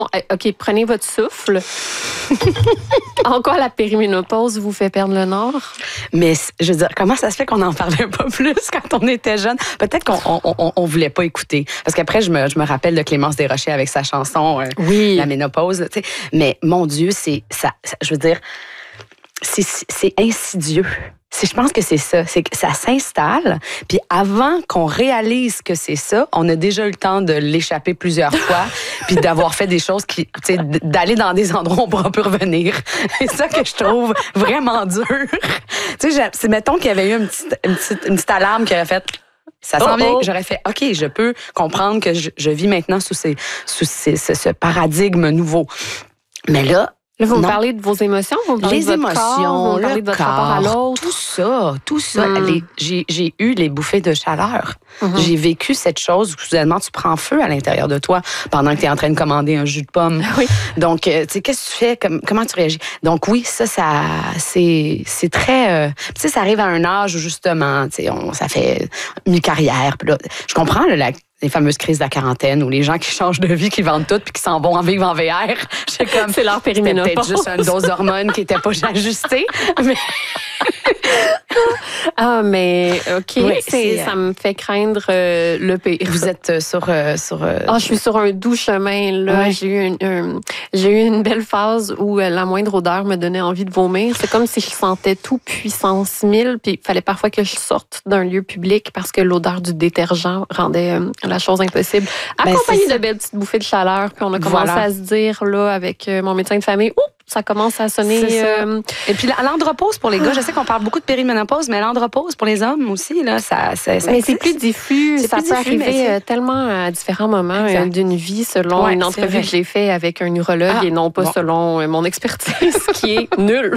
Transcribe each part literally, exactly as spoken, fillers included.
OK, prenez votre souffle. En quoi la périménopause vous fait perdre le nord? Mais je veux dire, comment ça se fait qu'on n'en parlait pas plus quand on était jeune? Peut-être qu'on on, on, on voulait pas écouter. Parce qu'après, je me, je me rappelle de Clémence Desrochers avec sa chanson euh, oui. La ménopause. Tu sais. Mais mon Dieu, c'est ça, ça. Je veux dire, c'est, c'est insidieux. C'est, je pense que c'est ça. C'est que ça s'installe. Puis avant qu'on réalise que c'est ça, on a déjà eu le temps de l'échapper plusieurs fois, puis d'avoir fait des choses qui, tu sais, d'aller dans des endroits où on pourra plus revenir. C'est ça que je trouve vraiment dur. Tu sais, c'est mettons qu'il y avait eu une petite, une petite, une petite alarme qui aurait fait. Ça s'en vient. J'aurais fait, OK, je peux comprendre que je, je vis maintenant sous, ces, sous ces, ce, ce paradigme nouveau. Mais là, Là, vous non. me parlez de vos émotions, vous me parlez les de votre émotions, corps, vous me parlez de votre corps, rapport à l'autre. Tout ça, tout ça. Mm. Les, j'ai, j'ai eu les bouffées de chaleur. Mm-hmm. J'ai vécu cette chose où soudainement tu prends feu à l'intérieur de toi pendant que tu es en train de commander un jus de pomme. Oui. Donc, tu sais, qu'est-ce que tu fais? Comme, comment tu réagis? Donc oui, ça, ça c'est, c'est très... Euh, tu sais, ça arrive à un âge où justement, tu sais, on, ça fait une carrière. Puis là, je comprends, là, la les fameuses crises de la quarantaine ou les gens qui changent de vie, qui vendent tout puis qui s'en vont en vivre en V R. Comme, c'est leur périménopause. C'était peut-être juste une dose d'hormones qui n'était pas ajustée. Mais... ah, mais OK, oui, c'est, c'est, ça me fait craindre euh, le pire. Vous êtes sur... Euh, sur euh... Ah, je suis sur un doux chemin. Là. Ouais. J'ai, eu une, un, j'ai eu une belle phase où euh, la moindre odeur me donnait envie de vomir. C'est comme si je sentais tout puissance mille, puis il fallait parfois que je sorte d'un lieu public parce que l'odeur du détergent rendait... Euh, la chose impossible. Accompagné ben, de belles petites bouffées de chaleur, puis on a commencé voilà. à se dire, là, avec euh, mon médecin de famille, oups, ça commence à sonner. Euh... Et puis l'andropause pour les gars, je sais qu'on parle beaucoup de périménopause, mais l'andropause pour les hommes aussi, là, ça, ça, ça mais c'est plus diffus. C'est ça plus peut diffus, arriver euh, tellement à différents moments euh, d'une vie, selon ouais, une entrevue que j'ai faite avec un urologue ah, et non pas bon. selon euh, mon expertise, qui est nulle.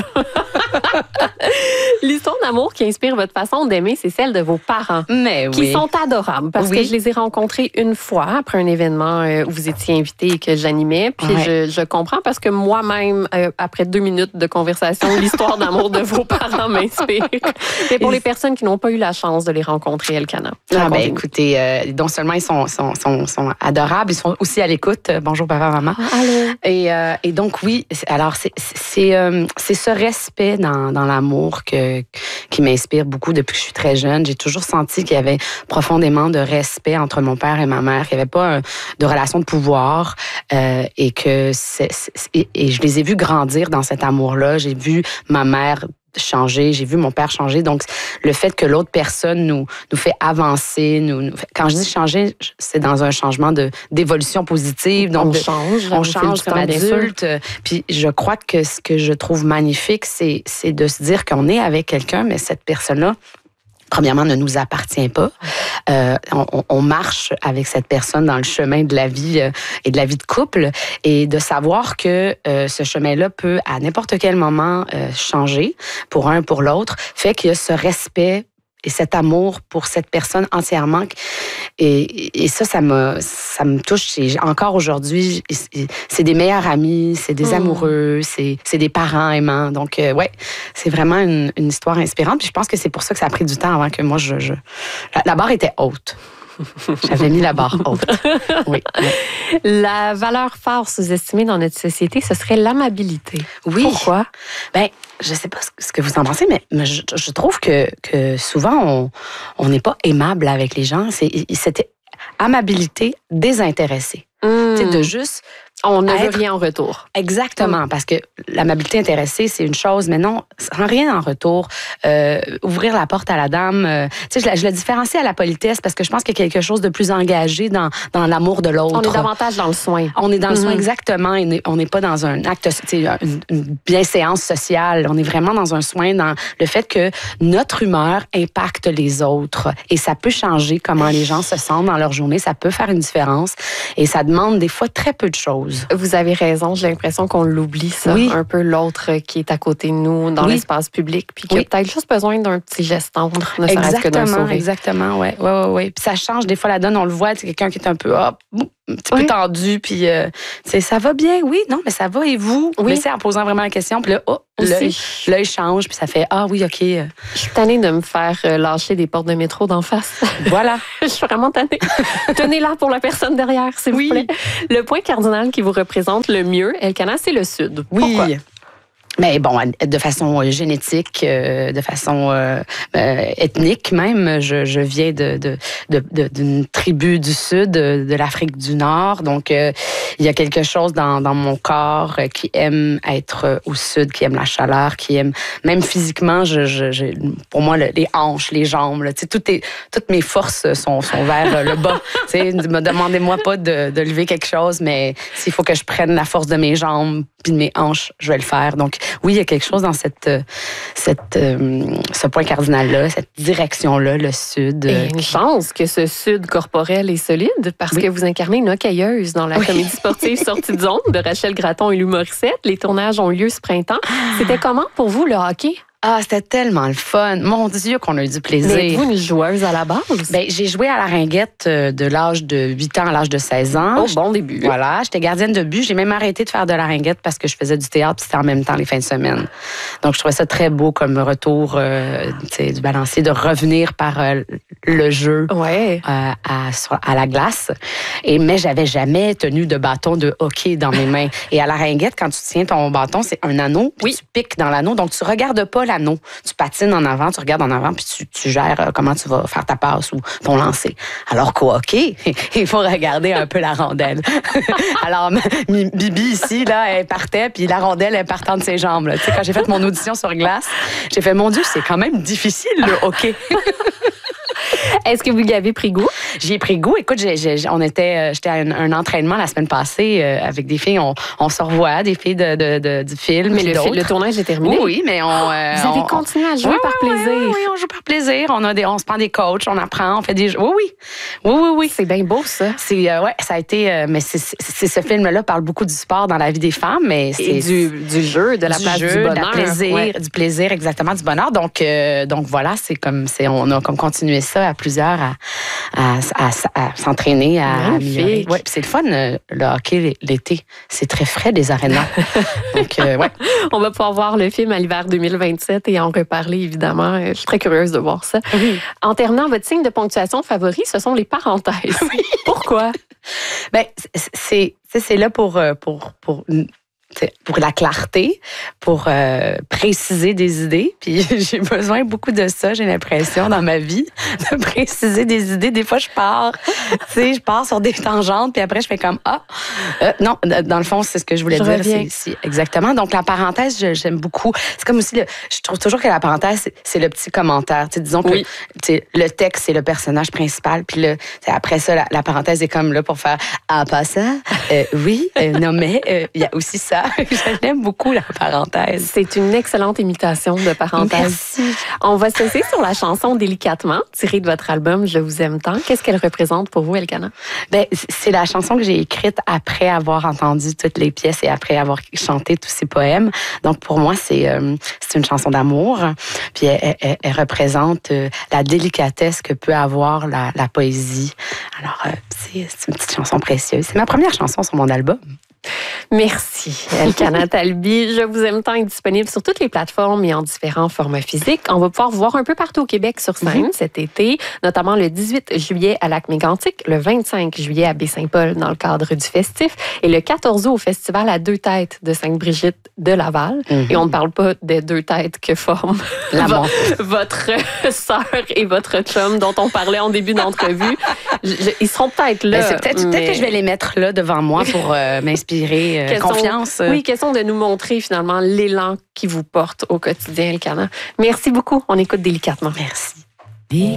L'histoire d'amour qui inspire votre façon d'aimer, c'est celle de vos parents. Mais qui oui. sont adorables, parce oui. que je les ai rencontrés une fois après un événement euh, où vous étiez invité et que j'animais. Puis ouais. je, je comprends parce que moi-même, euh, après deux minutes de conversation, l'histoire d'amour de vos parents m'inspire. Et pour les personnes qui n'ont pas eu la chance de les rencontrer, Elkana. Ah ben écoutez, euh, non seulement ils sont, sont, sont, sont adorables, ils sont aussi à l'écoute. Bonjour papa, maman. Ah, allô. Et, euh, et donc oui, alors c'est, c'est, euh, c'est ce respect dans, dans l'amour que, qui m'inspire beaucoup depuis que je suis très jeune. J'ai toujours senti qu'il y avait profondément de respect entre mon père et ma mère, qu'il n'y avait pas euh, de relation de pouvoir euh, et que c'est, c'est, et, et je les ai vus grandir dans cet amour-là. J'ai vu ma mère changer, j'ai vu mon père changer. Donc, le fait que l'autre personne nous, nous fait avancer, nous, nous fait... quand je dis changer, c'est dans un changement de, d'évolution positive. Donc, on de, change. On change comme adulte. Puis, je crois que ce que je trouve magnifique, c'est, c'est de se dire qu'on est avec quelqu'un, mais cette personne-là, premièrement, ne nous appartient pas. Euh, on, on marche avec cette personne dans le chemin de la vie euh, et de la vie de couple, et de savoir que euh, ce chemin-là peut, à n'importe quel moment, euh, changer pour un, pour l'autre, fait qu'il y a ce respect et cet amour pour cette personne entièrement. Et, et ça, ça me, ça me touche. Et encore aujourd'hui, c'est des meilleurs amis, c'est des mmh. amoureux, c'est, c'est des parents aimants. Donc, euh, ouais, c'est vraiment une, une histoire inspirante. Puis je pense que c'est pour ça que ça a pris du temps avant que moi, je... je... La, la barre était haute. J'avais mis la barre haute. Oui. La valeur forte sous-estimée dans notre société, ce serait l'amabilité. Oui. Pourquoi? Ben, je sais pas ce que vous en pensez, mais, mais je, je trouve que, que souvent, on n'est pas aimable avec les gens. C'est cette amabilité désintéressée. Mmh. Tu sais, de juste... On ne veut être... rien en retour. Exactement, parce que l'amabilité intéressée, c'est une chose, mais non, sans rien en retour. Euh, ouvrir la porte à la dame, euh, tu sais, je la, je la différencie à la politesse parce que je pense qu'il y a quelque chose de plus engagé dans, dans l'amour de l'autre. On est davantage dans le soin. On est dans le mm-hmm. soin, exactement. Et on n'est pas dans un acte, tu sais, une, une bienséance sociale. On est vraiment dans un soin, dans le fait que notre humeur impacte les autres. Et ça peut changer comment les gens se sentent dans leur journée. Ça peut faire une différence. Et ça demande des fois très peu de choses. Vous avez raison, j'ai l'impression qu'on l'oublie, ça. Oui. Un peu l'autre qui est à côté de nous, dans oui. l'espace public, puis qui oui. a peut-être juste besoin d'un petit geste tendre, ne serait-ce que d'un sourire. Exactement, exactement, ouais, ouais, ouais, ouais. Puis ça change des fois la donne, on le voit, c'est quelqu'un qui est un peu, hop, un petit peu Oui. tendu, puis euh, c'est ça va bien, oui, non, mais ça va, et vous? Oui. Mais c'est en posant vraiment la question, puis là, oh, Aussi. l'œil, l'œil change, puis ça fait, ah oui, OK, euh, Je suis tannée de me faire euh, lâcher des portes de métro d'en face. voilà. Je suis vraiment tannée. Tenez-la pour la personne derrière, s'il Oui. vous plaît. Le point cardinal qui vous représente le mieux, Elkana, c'est le Sud. Pourquoi? Oui. Mais bon, de façon euh, génétique, euh, de façon euh, euh, ethnique même, je, je viens de, de, de, de- d'une tribu du Sud, de, de l'Afrique du Nord. Donc, euh, il y a quelque chose dans, dans mon corps euh, qui aime être euh, au Sud, qui aime la chaleur, qui aime, même physiquement, je, je, je- pour moi, le- les hanches, les jambes, là, tu sais, tout est, toutes mes forces sont, sont vers euh, le bas. Tu sais, me demandez-moi pas de, de lever quelque chose, mais s'il faut que je prenne la force de mes jambes puis de mes hanches, je vais le faire. Donc, oui, il y a quelque chose dans cette, euh, cette, euh, ce point cardinal-là, cette direction-là, le Sud. Et une chance que ce Sud corporel est solide parce Oui. que vous incarnez une hockeyeuse dans la Oui. comédie sportive Sortie de zone de Rachel Gratton et Lou Morissette. Les tournages ont lieu ce printemps. C'était comment pour vous le hockey? Ah, c'était tellement le fun. Mon Dieu, qu'on a eu du plaisir. Mais êtes-vous une joueuse à la base? Ben, j'ai joué à la ringuette euh, de l'âge de huit ans à l'âge de seize ans. oh, bon début. Voilà, j'étais gardienne de but. J'ai même arrêté de faire de la ringuette parce que je faisais du théâtre puis c'était en même temps les fins de semaine. Donc, je trouvais ça très beau comme retour euh, tu sais, du balancier, de revenir par euh, le jeu Ouais. euh, à, sur- à la glace. Et, mais j'avais jamais tenu de bâton de hockey dans mes mains. Et à la ringuette, quand tu tiens ton bâton, c'est un anneau, puis Oui. tu piques dans l'anneau. Donc, tu regardes pas l'anneau. Tu patines en avant, tu regardes en avant, puis tu, tu gères euh, comment tu vas faire ta passe ou ton lancer. Alors qu'au hockey, il faut regarder un peu la rondelle. Alors, mi- Bibi, ici, là, elle partait, puis la rondelle, elle partant de ses jambes. Là. Tu sais, quand j'ai fait mon audition sur glace, j'ai fait, mon Dieu, c'est quand même difficile, le hockey. Est-ce que vous y avez pris goût? J'y ai pris goût. Écoute, j'ai, j'ai- on était, euh, j'étais à un, un entraînement la semaine passée euh, avec des filles. On, on se revoit, des filles de, de, de- du film. Mais puis le, d'autres. le tournage est terminé. Oui, oui, mais on. euh, Vous avez on- continué à jouer Ouais, par ouais, plaisir. Oui, oui, on joue par plaisir. On, a des, on se prend des coachs, on apprend, on fait des jeux. Oui, oui. Oui, oui, oui. C'est bien beau, ça. C'est, euh, ouais, ça a été. euh, mais c'est, c'est, c'est- ce film-là parle beaucoup du sport dans la vie des femmes, mais c'est. Et du, du jeu, de la du place jeu, du de bonheur. la plaisir, Ouais. du plaisir, exactement, du bonheur. Donc, euh, donc voilà, c'est comme, c'est, on a comme continué ça à plusieurs à, à, à, à s'entraîner, à Magnifique. améliorer. Ouais, puis c'est le fun, euh, le hockey l'été. C'est très frais, des arénas. Donc, euh, ouais. On va pouvoir voir le film à l'hiver deux mille vingt-sept et en reparler, évidemment. Je suis très curieuse de voir ça. Oui. En terminant, votre signe de ponctuation favori, ce sont les parenthèses. Pourquoi? Ben, c'est, c'est, c'est- c'est là pour, euh, pour, pour, c'est pour la clarté, pour euh, préciser des idées. Puis j'ai besoin beaucoup de ça, j'ai l'impression, dans ma vie, de préciser des idées. Des fois, je pars, tu sais, je pars sur des tangentes, puis après, je fais comme, ah, euh, non, dans le fond, c'est ce que je voulais Je dire. reviens. C'est, c'est exactement. Donc, la parenthèse, je- j'aime beaucoup. C'est comme aussi, le, je trouve toujours que la parenthèse, c'est, c'est le petit commentaire. Tu sais, disons que Oui. tu sais, le texte, c'est le personnage principal, puis le, tu sais, après ça, la, la parenthèse est comme là pour faire, en passant, euh, oui, euh, non, mais euh, il y a aussi ça. J'aime beaucoup la parenthèse. C'est une excellente imitation de parenthèse. Merci. On va se laisser sur la chanson Délicatement, tirée de votre album Je vous aime tant. Qu'est-ce qu'elle représente pour vous, Elkana? Ben, c'est la chanson que j'ai écrite après avoir entendu toutes les pièces et après avoir chanté tous ces poèmes. Donc, pour moi, c'est euh, c'est une chanson d'amour. Puis, elle, elle- elle représente euh, la délicatesse que peut avoir la, la poésie. Alors, euh, c'est c'est une petite chanson précieuse. C'est ma première chanson sur mon album. Merci, Elkana Talbi. Je vous aime tant est disponible sur toutes les plateformes et en différents formats physiques. On va pouvoir vous voir un peu partout au Québec sur scène mm-hmm. cet été, notamment le dix-huit juillet à Lac-Mégantic, le vingt-cinq juillet à Baie-Saint-Paul dans le cadre du festif et le quatorze août au festival à Deux Têtes de Sainte-Brigitte de Laval. Mm-hmm. Et on ne parle pas des deux têtes que forment La vo- votre sœur et votre chum dont on parlait en début d'entrevue. Je, je, ils seront peut-être là. Ben, c'est peut-être, mais... peut-être que je vais les mettre là devant moi pour euh, m'inspirer. Euh, Question, confiance. Oui, question de nous montrer finalement l'élan qui vous porte au quotidien, Elkana. Merci beaucoup. On écoute délicatement. Merci.